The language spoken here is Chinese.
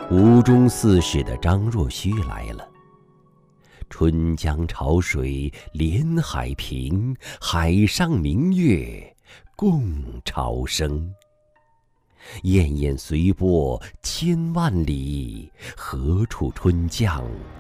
吴中刺史的张若虚来了。春江潮水连海平，海上明月共潮生。滟滟随波千万里，何处春江